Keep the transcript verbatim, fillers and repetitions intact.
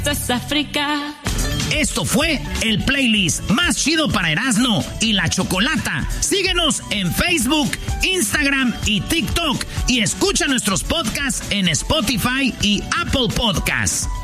Esto es África. Esto fue el playlist más chido para Erasmo y la Chocolata. Síguenos en Facebook, Instagram y TikTok y escucha nuestros podcasts en Spotify y Apple Podcasts.